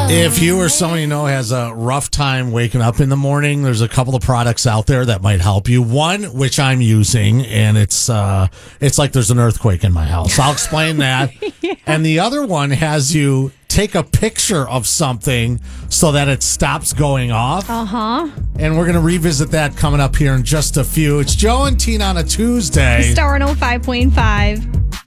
If you or someone you know has a rough time waking up in the morning, there's a couple of products out there that might help you. One, which I'm using, and it's like there's an earthquake in my house. I'll explain that. Yeah. And the other one has you take a picture of something so that it stops going off. Uh-huh. And we're going to revisit that coming up here in just a few. It's Joe and Tina on a Tuesday. Star 105.5.